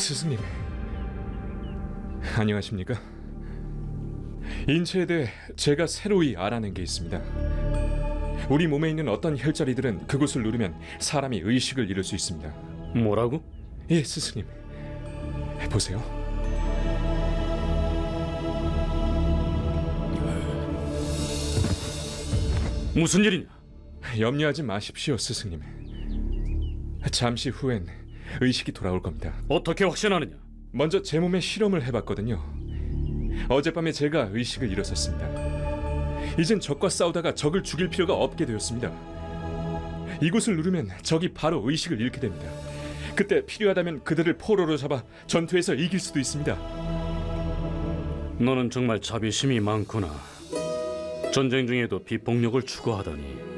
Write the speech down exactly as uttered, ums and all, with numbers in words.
스승님, 안녕하십니까? 인체에 대해 제가 새로이 알아낸 게 있습니다. 우리 몸에 있는 어떤 혈자리들은 그곳을 누르면 사람이 의식을 잃을 수 있습니다. 뭐라고? 예, 스승님. 보세요. 무슨 일이냐? 염려하지 마십시오, 스승님. 잠시 후엔 의식이 돌아올 겁니다. 어떻게 확신하느냐? 먼저 제 몸에 실험을 해봤거든요. 어젯밤에 제가 의식을 잃었었습니다. 이젠 적과 싸우다가 적을 죽일 필요가 없게 되었습니다. 이곳을 누르면 적이 바로 의식을 잃게 됩니다. 그때 필요하다면 그들을 포로로 잡아 전투에서 이길 수도 있습니다. 너는 정말 자비심이 많구나. 전쟁 중에도 비폭력을 추구하다니.